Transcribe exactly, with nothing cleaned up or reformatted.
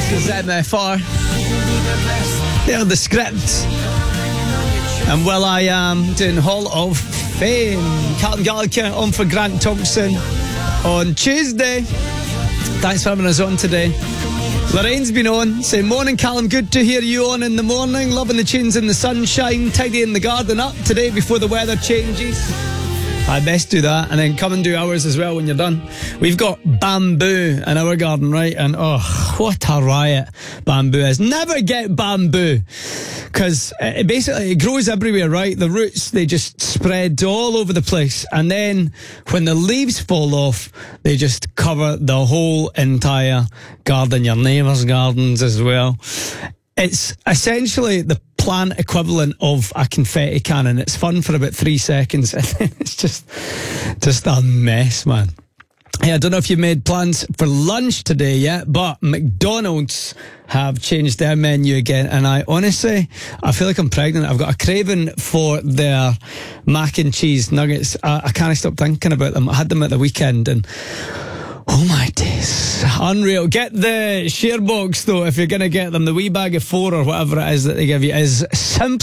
is M F R. They're the script. And while I am doing Hall of Fame, Callum Gallagher on for Grant Thompson on Tuesday. Thanks for having us on today. Lorraine's been on, saying, morning Callum, good to hear you on in the morning, loving the tunes in the sunshine, tidying the garden up today before the weather changes. I best do that, and then come and do ours as well when you're done. We've got bamboo in our garden, right? And oh, what a riot bamboo is. Never get bamboo, because it basically it grows everywhere, right? The roots, they just spread all over the place, and then when the leaves fall off, they just cover the whole entire garden, your neighbours' gardens as well. It's essentially the plant equivalent of a confetti cannon. It's fun for about three seconds and then it's just just a mess, man. Hey, I don't know if you've made plans for lunch today yet, but McDonald's have changed their menu again, and I honestly, I feel like I'm pregnant. I've got a craving for their mac and cheese nuggets. I, I can't stop thinking about them. I had them at the weekend and oh my days, unreal. Get the share box though if you're going to get them. The wee bag of four or whatever it is that they give you is simply